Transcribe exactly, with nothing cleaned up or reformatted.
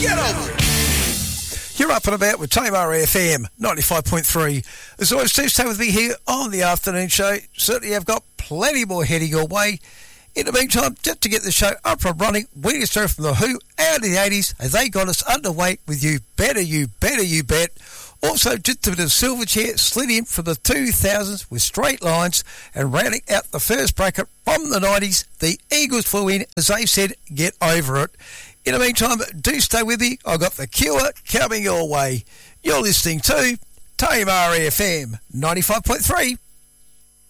Get over it. You're up and about with Tamar F M ninety-five point three. As always, do stay with me here on the afternoon show. Certainly I've got plenty more heading your way. In the meantime, just to get the show up and running, we can start from The Who out of the eighties as they got us underway with You Better, You Better, You Bet. Also, just a bit of Silverchair slid in from the two thousands with Straight Lines, and rounding out the first bracket from the nineties, the Eagles flew in as they said, Get Over It. In the meantime, do stay with me. I've got The Cure coming your way. You're listening to Tamar F M ninety-five point three.